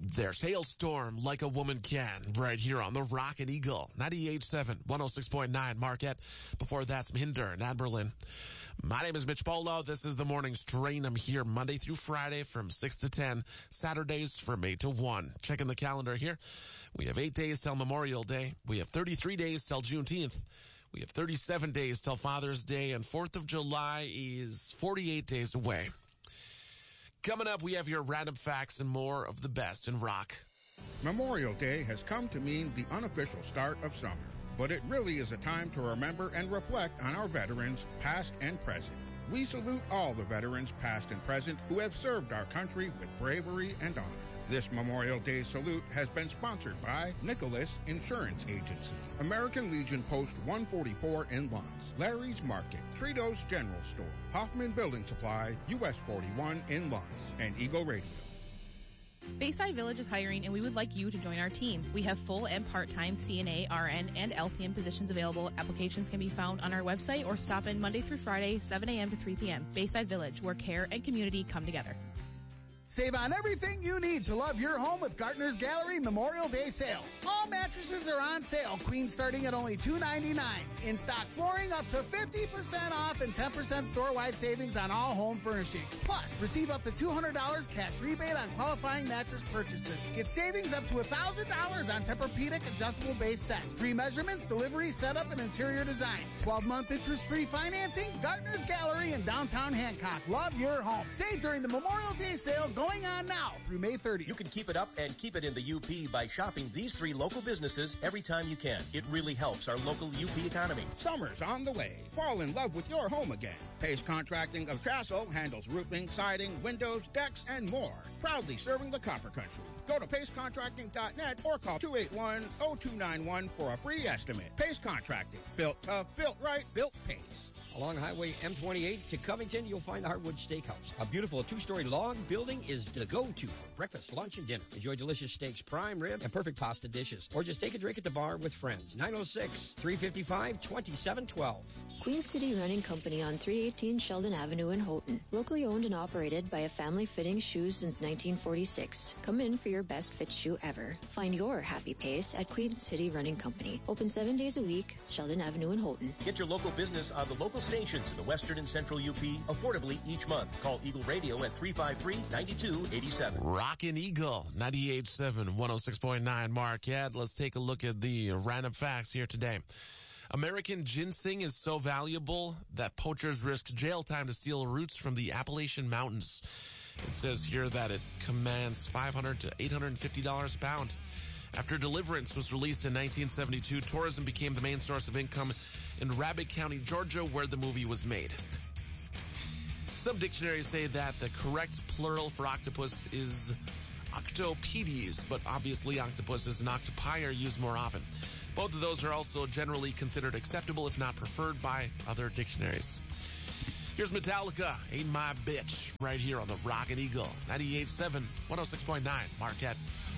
There's Hailstorm Like a Woman Can right here on the Rockin' Eagle. 98.7, 106.9 Marquette. Before that, some Hinder and Adberlin. My name is Mitch Polo. This is the Morning Strain. I'm here Monday through Friday from 6 to 10. Saturdays from 8 to 1. Checking the calendar here. We have 8 days till Memorial Day. We have 33 days till Juneteenth. We have 37 days till Father's Day. And 4th of July is 48 days away. Coming up, we have your random facts and more of the best in rock. Memorial Day has come to mean the unofficial start of summer, but it really is a time to remember and reflect on our veterans, past and present. We salute all the veterans, past and present, who have served our country with bravery and honor. This Memorial Day salute has been sponsored by Nicholas Insurance Agency, American Legion Post 144 in Lawrence, Larry's Market, Tritos General Store, Hoffman Building Supply, US 41 in Lawrence, and Eagle Radio. Bayside Village is hiring, and we would like you to join our team. We have full and part-time CNA, RN, and LPN positions available. Applications can be found on our website or stop in Monday through Friday, 7 a.m. to 3 p.m. Bayside Village, where care and community come together. Save on everything you need to love your home with Gartner's Gallery Memorial Day Sale. All mattresses are on sale, queen starting at only $299. In-stock flooring up to 50% off and 10% store-wide savings on all home furnishings. Plus, receive up to $200 cash rebate on qualifying mattress purchases. Get savings up to $1,000 on Tempur-Pedic adjustable base sets. Free measurements, delivery, setup, and interior design. 12-month interest-free financing. Gartner's Gallery in downtown Hancock. Love your home. Save during the Memorial Day sale going on now through May 30th. You can keep it up and keep it in the UP by shopping these 3 local businesses every time you can. It really helps our local UP economy. Summer's on the way. Fall in love with your home again. Pace Contracting of Chassell handles roofing, siding, windows, decks, and more. Proudly serving the Copper Country. Go to pacecontracting.net or call 281-0291 for a free estimate. Pace Contracting. Built tough, built right, built Pace. Along Highway M28 to Covington, you'll find the Hardwood Steakhouse. A beautiful 2-story log building is the go-to for breakfast, lunch, and dinner. Enjoy delicious steaks, prime rib, and perfect pasta dishes. Or just take a drink at the bar with friends. 906-355-2712. Queen City Running Company on 318 Sheldon Avenue in Houghton. Locally owned and operated by a family fitting shoes since 1946. Come in for your best fit shoe ever. Find your happy pace at Queen City Running Company. Open 7 days a week, Sheldon Avenue in Houghton. Get your local business on the local stations in the Western and Central UP affordably each month. Call Eagle Radio at 353-9287. Rockin' Eagle, 98.7, 106.9 Marquette. Let's take a look at the random facts here today. American ginseng is so valuable that poachers risk jail time to steal roots from the Appalachian Mountains. It says here that it commands $500 to $850 a pound. After Deliverance was released in 1972, tourism became the main source of income in Rabbit County, Georgia, where the movie was made. Some dictionaries say that the correct plural for octopus is octopedes, but obviously octopuses and octopi are used more often. Both of those are also generally considered acceptable, if not preferred, by other dictionaries. Here's Metallica, Ain't My Bitch, right here on the Rockin' Eagle, 98.7, 106.9 Marquette.